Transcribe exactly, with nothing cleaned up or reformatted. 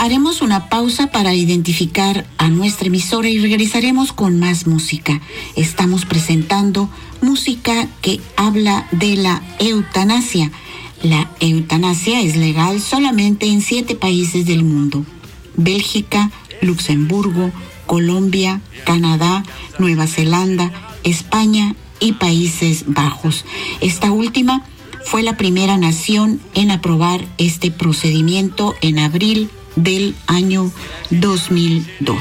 haremos una pausa para identificar a nuestra emisora y regresaremos con más música. Estamos presentando música que habla de la eutanasia. La eutanasia es legal solamente en siete países del mundo: Bélgica, Luxemburgo, Colombia, Canadá, Nueva Zelanda, España y Países Bajos. Esta última fue la primera nación en aprobar este procedimiento en abril del año dos mil dos.